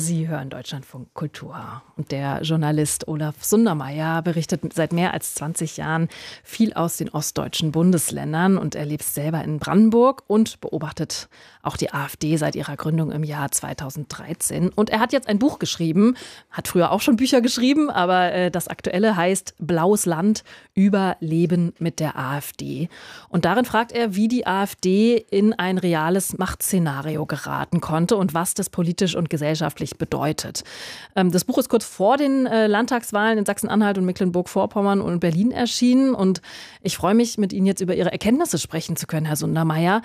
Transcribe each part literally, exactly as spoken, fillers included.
Sie hören Deutschlandfunk Kultur. Und der Journalist Olaf Sundermeier berichtet seit mehr als zwanzig Jahren viel aus den ostdeutschen Bundesländern und er lebt selber in Brandenburg und beobachtet auch die AfD seit ihrer Gründung im Jahr zweitausenddreizehn. Und er hat jetzt ein Buch geschrieben, hat früher auch schon Bücher geschrieben, aber äh, das aktuelle heißt Blaues Land über Leben mit der AfD. Und darin fragt er, wie die AfD in ein reales Machtszenario geraten konnte und was das politisch und gesellschaftlich bedeutet. Das Buch ist kurz vor den Landtagswahlen in Sachsen-Anhalt und Mecklenburg-Vorpommern und Berlin erschienen und ich freue mich, mit Ihnen jetzt über Ihre Erkenntnisse sprechen zu können, Herr Sundermeier.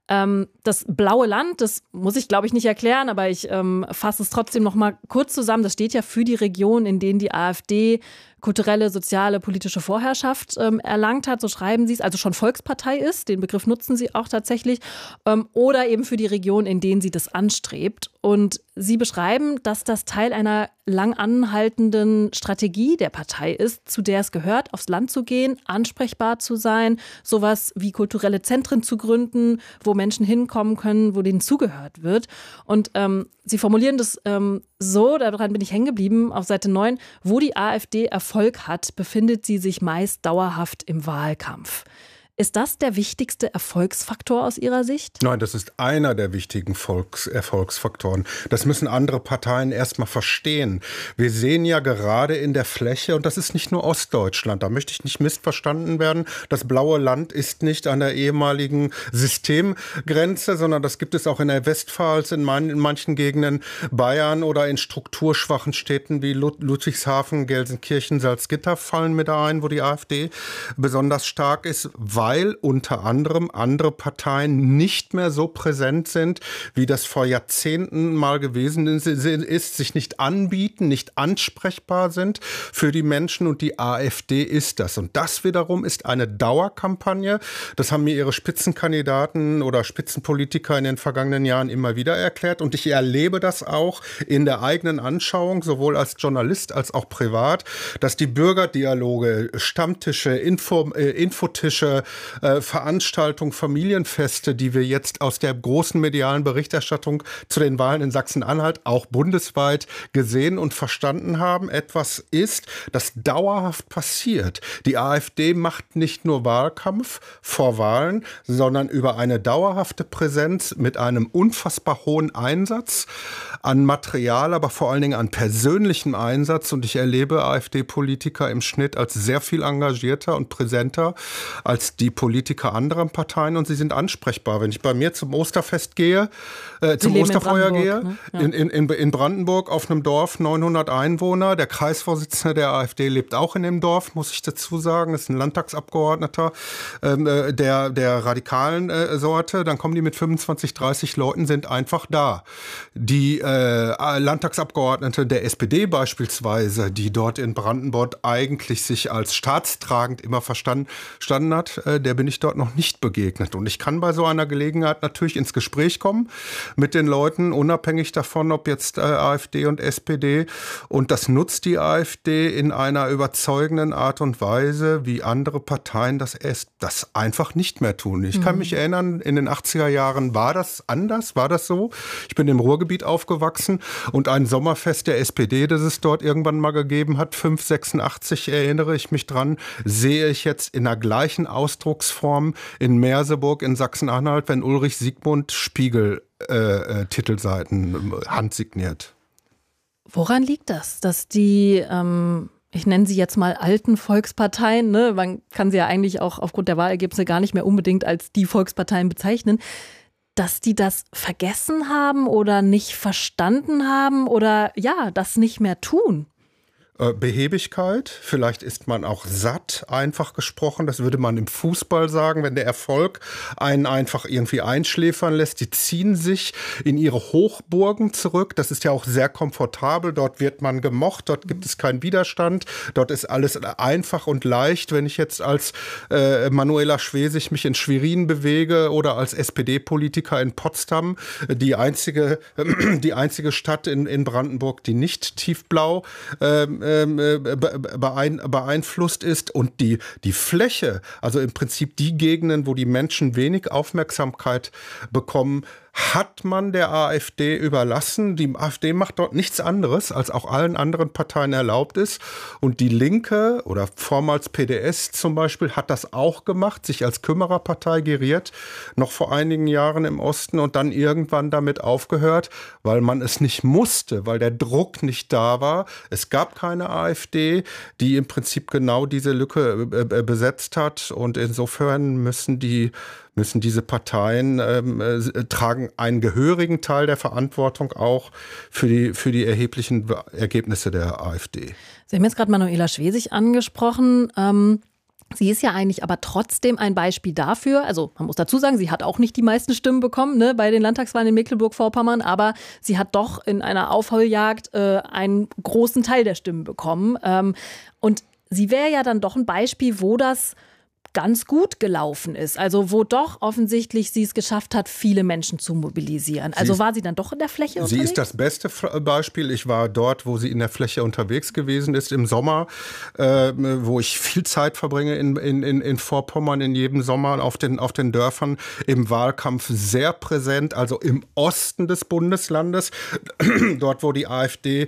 Das blaue Land, das muss ich, glaube ich, nicht erklären, aber ich ähm, fasse es trotzdem noch mal kurz zusammen. Das steht ja für die Region, in denen die AfD kulturelle, soziale, politische Vorherrschaft ähm, erlangt hat, so schreiben Sie es, also schon Volkspartei ist, den Begriff nutzen Sie auch tatsächlich, ähm, oder eben für die Region, in denen sie das anstrebt. Und Sie beschreiben, dass das Teil einer lang anhaltenden Strategie der Partei ist, zu der es gehört, aufs Land zu gehen, ansprechbar zu sein, sowas wie kulturelle Zentren zu gründen, wo Menschen hinkommen können, wo denen zugehört wird. Und ähm, Sie formulieren das ähm, so, daran bin ich hängen geblieben, auf Seite neun, wo die AfD Erfolg hat, befindet sie sich meist dauerhaft im Wahlkampf. Ist das der wichtigste Erfolgsfaktor aus Ihrer Sicht? Nein, das ist einer der wichtigen Volks- Erfolgsfaktoren. Das müssen andere Parteien erstmal verstehen. Wir sehen ja gerade in der Fläche, und das ist nicht nur Ostdeutschland, da möchte ich nicht missverstanden werden, das blaue Land ist nicht an der ehemaligen Systemgrenze, sondern das gibt es auch in der Westpfalz, in, man- in manchen Gegenden Bayern oder in strukturschwachen Städten wie Lud- Ludwigshafen, Gelsenkirchen, Salzgitter fallen mit ein, wo die AfD besonders stark ist, weil unter anderem andere Parteien nicht mehr so präsent sind, wie das vor Jahrzehnten mal gewesen ist, sich nicht anbieten, nicht ansprechbar sind für die Menschen und die AfD ist das. Und das wiederum ist eine Dauerkampagne. Das haben mir ihre Spitzenkandidaten oder Spitzenpolitiker in den vergangenen Jahren immer wieder erklärt und ich erlebe das auch in der eigenen Anschauung, sowohl als Journalist als auch privat, dass die Bürgerdialoge, Stammtische, Info, äh, Infotische, Äh, Veranstaltungen, Familienfeste, die wir jetzt aus der großen medialen Berichterstattung zu den Wahlen in Sachsen-Anhalt auch bundesweit gesehen und verstanden haben, etwas ist, das dauerhaft passiert. Die AfD macht nicht nur Wahlkampf vor Wahlen, sondern über eine dauerhafte Präsenz mit einem unfassbar hohen Einsatz an Material, aber vor allen Dingen an persönlichem Einsatz. Und ich erlebe AfD-Politiker im Schnitt als sehr viel engagierter und präsenter als die Politiker anderer Parteien und sie sind ansprechbar. Wenn ich bei mir zum Osterfest gehe, äh, zum Osterfeuer gehe, ne? Ja. in, in, in Brandenburg auf einem Dorf, neunhundert Einwohner, der Kreisvorsitzende der AfD lebt auch in dem Dorf, muss ich dazu sagen, das ist ein Landtagsabgeordneter ähm, der, der radikalen äh, Sorte, dann kommen die mit fünfundzwanzig, dreißig Leuten, sind einfach da. Die äh, Landtagsabgeordnete der S P D beispielsweise, die dort in Brandenburg eigentlich sich als staatstragend immer verstanden, verstanden hat, der bin ich dort noch nicht begegnet. Und ich kann bei so einer Gelegenheit natürlich ins Gespräch kommen mit den Leuten, unabhängig davon, ob jetzt äh, AfD und S P D. Und das nutzt die AfD in einer überzeugenden Art und Weise, wie andere Parteien das, es, das einfach nicht mehr tun. Ich kann mhm. mich erinnern, in den achtziger Jahren war das anders, war das so. Ich bin im Ruhrgebiet aufgewachsen und ein Sommerfest der S P D, das es dort irgendwann mal gegeben hat, fünf sechsundachtzig erinnere ich mich dran, sehe ich jetzt in der gleichen Ausdrucksform in Merseburg in Sachsen-Anhalt, wenn Ulrich Siegmund Spiegel äh, äh, Titelseiten handsigniert. Woran liegt das, dass die, ähm, ich nenne sie jetzt mal alten Volksparteien, ne? Man kann sie ja eigentlich auch aufgrund der Wahlergebnisse gar nicht mehr unbedingt als die Volksparteien bezeichnen, dass die das vergessen haben oder nicht verstanden haben oder ja, das nicht mehr tun? Behebigkeit, vielleicht ist man auch satt, einfach gesprochen, das würde man im Fußball sagen, wenn der Erfolg einen einfach irgendwie einschläfern lässt, die ziehen sich in ihre Hochburgen zurück, das ist ja auch sehr komfortabel, dort wird man gemocht, dort gibt es keinen Widerstand, dort ist alles einfach und leicht, wenn ich jetzt als äh, Manuela Schwesig mich in Schwerin bewege oder als S P D-Politiker in Potsdam, die einzige, äh, die einzige Stadt in, in Brandenburg, die nicht tiefblau äh, beeinflusst ist und die, die Fläche, also im Prinzip die Gegenden, wo die Menschen wenig Aufmerksamkeit bekommen, hat man der AfD überlassen. Die AfD macht dort nichts anderes, als auch allen anderen Parteien erlaubt ist. Und die Linke oder vormals P D S zum Beispiel hat das auch gemacht, sich als Kümmererpartei geriert, noch vor einigen Jahren im Osten und dann irgendwann damit aufgehört, weil man es nicht musste, weil der Druck nicht da war. Es gab keine AfD, die im Prinzip genau diese Lücke besetzt hat. Und insofern müssen die müssen diese Parteien ähm, äh, tragen einen gehörigen Teil der Verantwortung auch für die, für die erheblichen Ergebnisse der AfD. Sie haben jetzt gerade Manuela Schwesig angesprochen. Ähm Sie ist ja eigentlich aber trotzdem ein Beispiel dafür, also man muss dazu sagen, sie hat auch nicht die meisten Stimmen bekommen, ne, bei den Landtagswahlen in Mecklenburg-Vorpommern, aber sie hat doch in einer Aufholjagd äh, einen großen Teil der Stimmen bekommen. Ähm, und sie wäre ja dann doch ein Beispiel, wo das ganz gut gelaufen ist. Also wo doch offensichtlich sie es geschafft hat, viele Menschen zu mobilisieren. Also ist, war sie dann doch in der Fläche unterwegs? Sie ist das beste Beispiel. Ich war dort, wo sie in der Fläche unterwegs gewesen ist, im Sommer, äh, wo ich viel Zeit verbringe in, in, in Vorpommern, in jedem Sommer auf den, auf den Dörfern, im Wahlkampf sehr präsent, also im Osten des Bundeslandes, dort, wo die AfD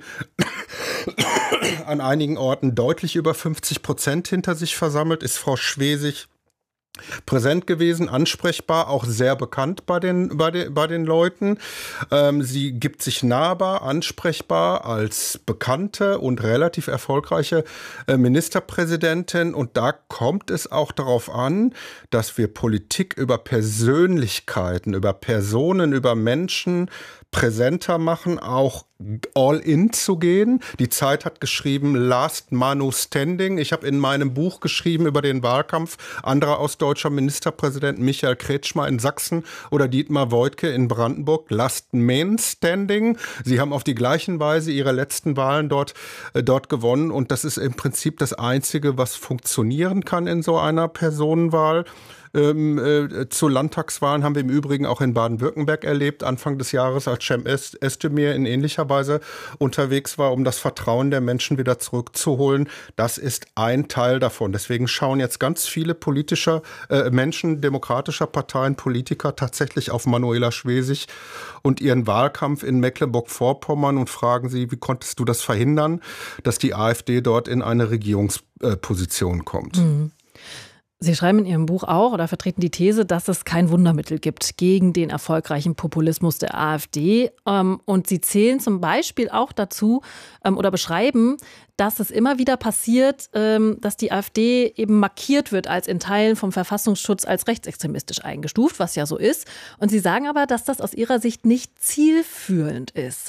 an einigen Orten deutlich über fünfzig Prozent hinter sich versammelt, ist Frau Schwesig präsent gewesen, ansprechbar, auch sehr bekannt bei den, bei den, bei den Leuten. Ähm, sie gibt sich nahbar, ansprechbar als bekannte und relativ erfolgreiche äh, Ministerpräsidentin. Und da kommt es auch darauf an, dass wir Politik über Persönlichkeiten, über Personen, über Menschen präsenter machen, auch all in zu gehen. Die Zeit hat geschrieben, Last Man Standing. Ich habe in meinem Buch geschrieben über den Wahlkampf anderer ostdeutscher Ministerpräsidenten, Michael Kretschmer in Sachsen oder Dietmar Woidke in Brandenburg, Last Man Standing. Sie haben auf die gleichen Weise ihre letzten Wahlen dort, äh, dort gewonnen und das ist im Prinzip das Einzige, was funktionieren kann in so einer Personenwahl. Ähm, äh, zu Landtagswahlen haben wir im Übrigen auch in Baden-Württemberg erlebt, Anfang des Jahres, als Cem Özdemir in ähnlicher Weise unterwegs war, um das Vertrauen der Menschen wieder zurückzuholen. Das ist ein Teil davon. Deswegen schauen jetzt ganz viele politischer äh, Menschen, demokratischer Parteien, Politiker tatsächlich auf Manuela Schwesig und ihren Wahlkampf in Mecklenburg-Vorpommern und fragen sie, wie konntest du das verhindern, dass die AfD dort in eine Regierungsposition kommt? Mhm. Sie schreiben in Ihrem Buch auch oder vertreten die These, dass es kein Wundermittel gibt gegen den erfolgreichen Populismus der AfD. Und Sie zählen zum Beispiel auch dazu oder beschreiben, dass es immer wieder passiert, dass die AfD eben markiert wird als in Teilen vom Verfassungsschutz als rechtsextremistisch eingestuft, was ja so ist. Und Sie sagen aber, dass das aus Ihrer Sicht nicht zielführend ist.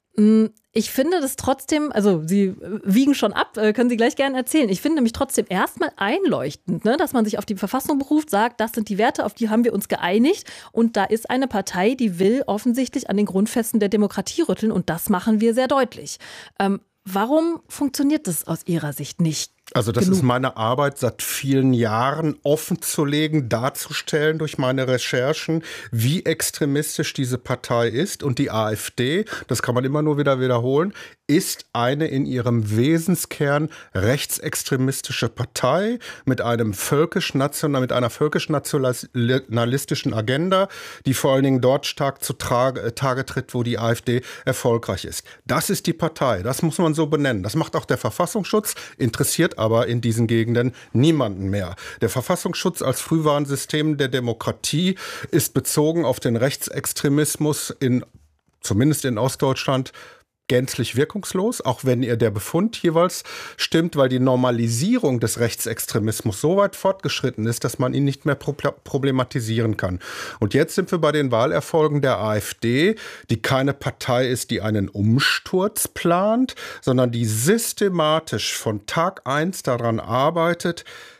Ich finde das trotzdem, also Sie wiegen schon ab, können Sie gleich gerne erzählen. Ich finde nämlich trotzdem erstmal einleuchtend, ne, dass man sich auf die Verfassung beruft, sagt, das sind die Werte, auf die haben wir uns geeinigt. Und da ist eine Partei, die will offensichtlich an den Grundfesten der Demokratie rütteln. Und das machen wir sehr deutlich. Ähm, warum funktioniert das aus Ihrer Sicht nicht? Also das genug? Ist meine Arbeit seit vielen Jahren offenzulegen, darzustellen durch meine Recherchen, wie extremistisch diese Partei ist. Und die AfD, das kann man immer nur wieder wiederholen, ist eine in ihrem Wesenskern rechtsextremistische Partei mit einem völkisch-national, mit einer völkisch-nationalistischen Agenda, die vor allen Dingen dort stark zu Tage, Tage tritt, wo die AfD erfolgreich ist. Das ist die Partei, das muss man so benennen. Das macht auch der Verfassungsschutz, interessiert aber in diesen Gegenden niemanden mehr. Der Verfassungsschutz als Frühwarnsystem der Demokratie ist bezogen auf den Rechtsextremismus in, zumindest in Ostdeutschland, gänzlich wirkungslos, auch wenn ihr der Befund jeweils stimmt, weil die Normalisierung des Rechtsextremismus so weit fortgeschritten ist, dass man ihn nicht mehr problematisieren kann. Und jetzt sind wir bei den Wahlerfolgen der AfD, die keine Partei ist, die einen Umsturz plant, sondern die systematisch von Tag eins daran arbeitet,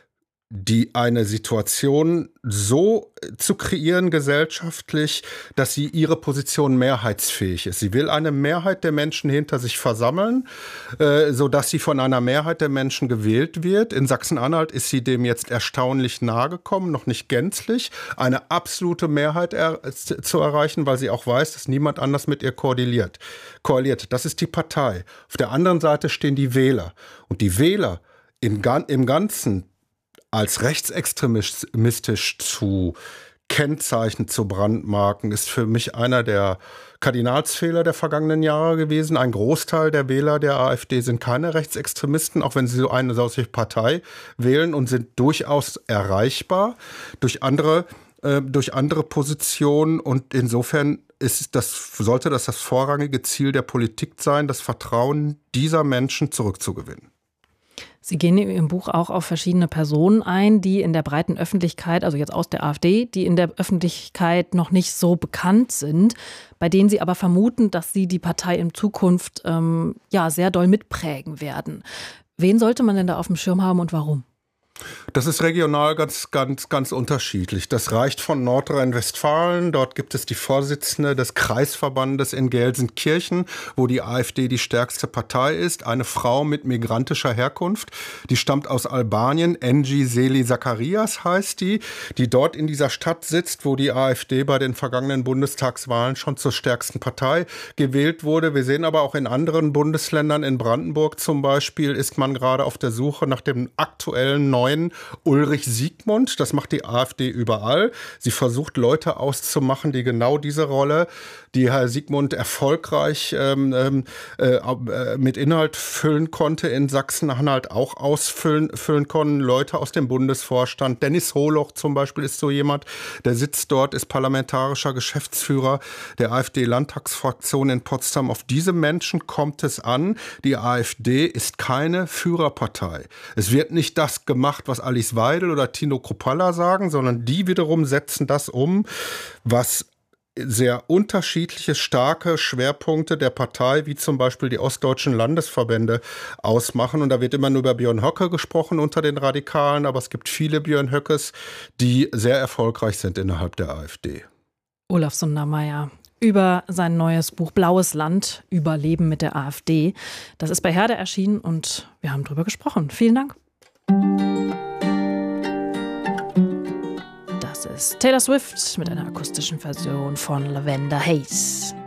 die eine Situation so zu kreieren gesellschaftlich, dass sie ihre Position mehrheitsfähig ist. Sie will eine Mehrheit der Menschen hinter sich versammeln, äh, sodass sie von einer Mehrheit der Menschen gewählt wird. In Sachsen-Anhalt ist sie dem jetzt erstaunlich nahe gekommen, noch nicht gänzlich, eine absolute Mehrheit er- zu erreichen, weil sie auch weiß, dass niemand anders mit ihr koaliert. koaliert. Das ist die Partei. Auf der anderen Seite stehen die Wähler. Und die Wähler im, im Ganzen als rechtsextremistisch zu kennzeichnen, zu brandmarken, ist für mich einer der Kardinalsfehler der vergangenen Jahre gewesen. Ein Großteil der Wähler der AfD sind keine Rechtsextremisten, auch wenn sie so eine solche Partei wählen, und sind durchaus erreichbar durch andere, äh, durch andere Positionen. Und insofern ist das, sollte das das vorrangige Ziel der Politik sein, das Vertrauen dieser Menschen zurückzugewinnen. Sie gehen in Ihrem Buch auch auf verschiedene Personen ein, die in der breiten Öffentlichkeit, also jetzt aus der AfD, die in der Öffentlichkeit noch nicht so bekannt sind, bei denen Sie aber vermuten, dass sie die Partei in Zukunft ähm, ja, sehr doll mitprägen werden. Wen sollte man denn da auf dem Schirm haben und warum? Das ist regional ganz, ganz, ganz unterschiedlich. Das reicht von Nordrhein-Westfalen. Dort gibt es die Vorsitzende des Kreisverbandes in Gelsenkirchen, wo die AfD die stärkste Partei ist. Eine Frau mit migrantischer Herkunft. Die stammt aus Albanien. Engi Seli Zacharias heißt die, die dort in dieser Stadt sitzt, wo die AfD bei den vergangenen Bundestagswahlen schon zur stärksten Partei gewählt wurde. Wir sehen aber auch in anderen Bundesländern, in Brandenburg zum Beispiel, ist man gerade auf der Suche nach dem aktuellen neuen Ulrich Siegmund. Das macht die AfD überall. Sie versucht, Leute auszumachen, die genau diese Rolle, die Herr Siegmund erfolgreich ähm, äh, mit Inhalt füllen konnte, in Sachsen-Anhalt auch ausfüllen füllen konnten. Leute aus dem Bundesvorstand. Dennis Holoch zum Beispiel ist so jemand, der sitzt dort, ist parlamentarischer Geschäftsführer der AfD-Landtagsfraktion in Potsdam. Auf diese Menschen kommt es an. Die AfD ist keine Führerpartei. Es wird nicht das gemacht, was Alice Weidel oder Tino Kruppalla sagen, sondern die wiederum setzen das um, was sehr unterschiedliche, starke Schwerpunkte der Partei, wie zum Beispiel die ostdeutschen Landesverbände, ausmachen. Und da wird immer nur über Björn Höcke gesprochen unter den Radikalen, aber es gibt viele Björn Höckes, die sehr erfolgreich sind innerhalb der AfD. Olaf Sundermeier über sein neues Buch Blaues Land, Überleben mit der AfD. Das ist bei Herde erschienen und wir haben drüber gesprochen. Vielen Dank. Das ist Taylor Swift mit einer akustischen Version von Lavender Haze.